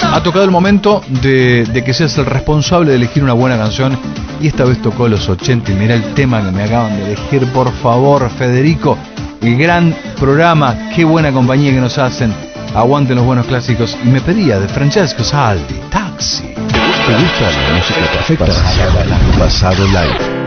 Ha tocado el momento de que seas el responsable de elegir una buena canción. Y esta vez tocó los 80. Y mira el tema que me acaban de elegir, por favor, Federico. El gran programa, qué buena compañía que nos hacen. Aguanten los buenos clásicos. Y me pedía de Francesco Salvi, Taxi. ¿Te gusta la música perfecta? Pasado live.